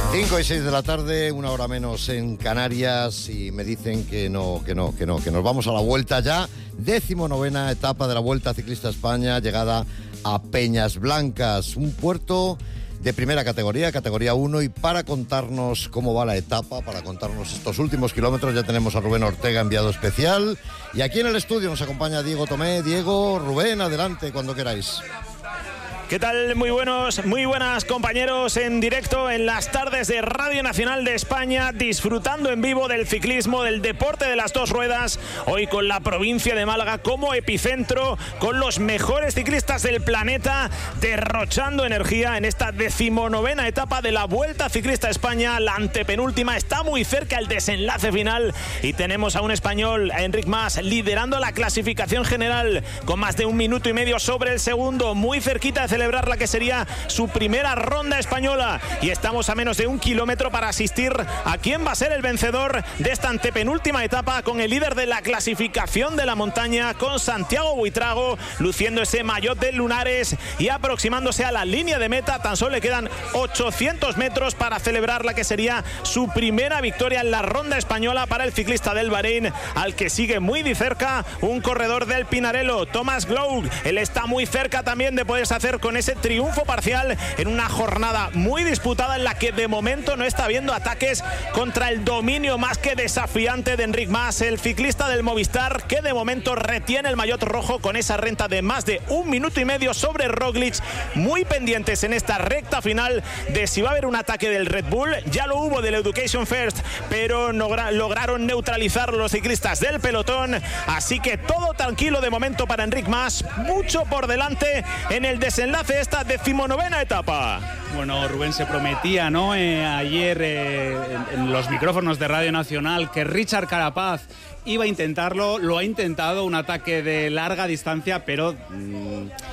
5 y 6 de la tarde, una hora menos en Canarias, y me dicen que nos vamos a la vuelta ya. 19ª etapa de la Vuelta Ciclista a España, llegada a Peñas Blancas, un puerto de primera categoría, categoría 1, y para contarnos cómo va la etapa, para contarnos estos últimos kilómetros, ya tenemos a Rubén Ortega, enviado especial, y aquí en el estudio nos acompaña Diego Tomé. Diego, Rubén, adelante cuando queráis. ¿Qué tal? Muy buenas compañeros, en directo en las tardes de Radio Nacional de España, disfrutando en vivo del ciclismo, del deporte de las dos ruedas, hoy con la provincia de Málaga como epicentro, con los mejores ciclistas del planeta, derrochando energía en esta 19ª etapa de la Vuelta Ciclista a España. La antepenúltima, está muy cerca el desenlace final, y tenemos a un español, a Enric Mas, liderando la clasificación general con más de 1 minuto y medio sobre el segundo, muy cerquita de celebrar la que sería su primera ronda española, y estamos a menos de 1 kilómetro para asistir a quién va a ser el vencedor de esta antepenúltima etapa, con el líder de la clasificación de la montaña, con Santiago Buitrago luciendo ese maillot de lunares y aproximándose a la línea de meta. Tan solo le quedan 800 metros para celebrar la que sería su primera victoria en la ronda española para el ciclista del Bahrein, al que sigue muy de cerca un corredor del Pinarello, Thomas Gloug. Él está muy cerca también de poderse hacer con ese triunfo parcial en una jornada muy disputada, en la que de momento no está habiendo ataques contra el dominio más que desafiante de Enric Mas, el ciclista del Movistar, que de momento retiene el maillot rojo con esa renta de más de 1 minuto y medio sobre Roglic. Muy pendientes en esta recta final de si va a haber un ataque del Red Bull. Ya lo hubo del Education First, pero no lograron neutralizar los ciclistas del pelotón, así que todo tranquilo de momento para Enric Mas, mucho por delante en el desenlace de esta 19ª etapa. Bueno, Rubén, se prometía, ¿no? Ayer en los micrófonos de Radio Nacional que Richard Carapaz iba a intentarlo, lo ha intentado, un ataque de larga distancia, pero